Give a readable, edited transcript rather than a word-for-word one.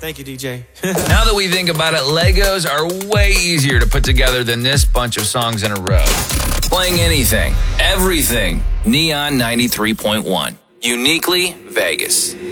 Thank you, DJ. Now that we think about it, Legos are way easier to put together than this bunch of songs in a row. Playing anything, everything. Neon 93.1. Uniquely Vegas.